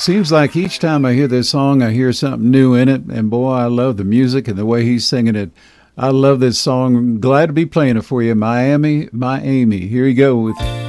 Seems like each time I hear this song, I hear something new in it. And boy, I love the music and the way he's singing it. I love this song. Glad to be playing it for you. Miami, my Amy. Here you go with